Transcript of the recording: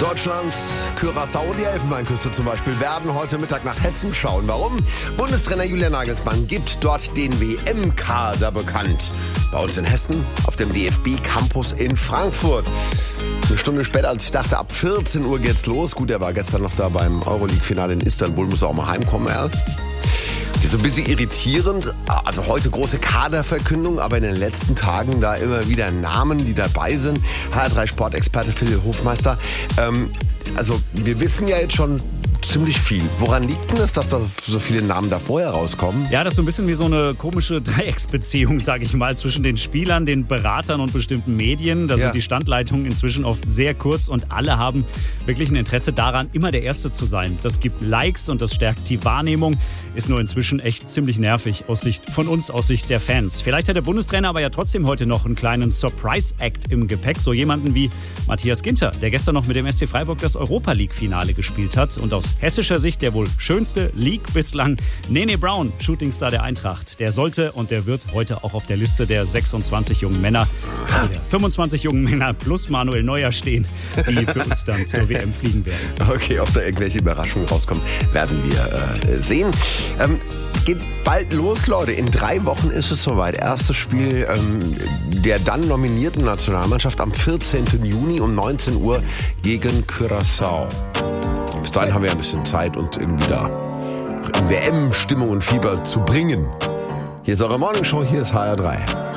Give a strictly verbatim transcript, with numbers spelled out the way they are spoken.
Deutschland, Curaçao, die Elfenbeinküste zum Beispiel, werden heute Mittag nach Hessen schauen. Warum? Bundestrainer Julian Nagelsmann gibt dort den W M-Kader bekannt. Bei uns in Hessen auf dem D F B-Campus in Frankfurt. Eine Stunde später, als ich dachte, ab vierzehn Uhr geht's los. Gut, er war gestern noch da beim Euroleague-Finale in Istanbul, muss er auch mal heimkommen erst. Das ist ein bisschen irritierend. Also heute große Kaderverkündung, aber in den letzten Tagen da immer wieder Namen, die dabei sind. H R drei Sportexperte Phil Hofmeister. Ähm, also wir wissen ja jetzt schon ziemlich viel. Woran liegt denn das, dass da so viele Namen da vorher rauskommen? Ja, das ist so ein bisschen wie so eine komische Dreiecksbeziehung, sage ich mal, zwischen den Spielern, den Beratern und bestimmten Medien. Da ja. sind die Standleitungen inzwischen oft sehr kurz und alle haben wirklich ein Interesse daran, immer der Erste zu sein. Das gibt Likes und das stärkt die Wahrnehmung. Ist nur inzwischen echt ziemlich nervig aus Sicht von uns, aus Sicht der Fans. Vielleicht hat der Bundestrainer aber ja trotzdem heute noch einen kleinen Surprise-Act im Gepäck. So jemanden wie Matthias Ginter, der gestern noch mit dem S C Freiburg das Europa-League-Finale gespielt hat und aus hessischer Sicht der wohl schönste League bislang. Nene Brown, Shootingstar der Eintracht. Der sollte und der wird heute auch auf der Liste der sechsundzwanzig jungen Männer, also der fünfundzwanzig jungen Männer plus Manuel Neuer stehen, die für uns dann zur W M fliegen werden. Okay, ob da irgendwelche Überraschungen rauskommen, werden wir äh, sehen. Ähm, geht bald los, Leute. In drei Wochen ist es soweit. Erstes Spiel ähm, der dann nominierten Nationalmannschaft am vierzehnten Juni um neunzehn Uhr gegen Curaçao. Bis dahin haben wir ein bisschen Zeit, uns irgendwie da in W M-Stimmung und Fieber zu bringen. Hier ist eure Morningshow, hier ist H R drei.